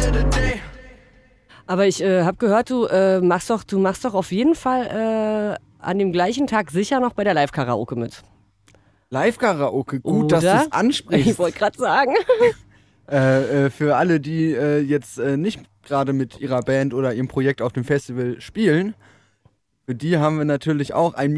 Aber ich habe gehört, du machst doch auf jeden Fall an dem gleichen Tag sicher noch bei der Live-Karaoke mit. Live-Karaoke, gut, dass du Oder? es ansprichst. Ich wollte gerade sagen. Für alle, die jetzt nicht gerade mit ihrer Band oder ihrem Projekt auf dem Festival spielen, für die haben wir natürlich auch ein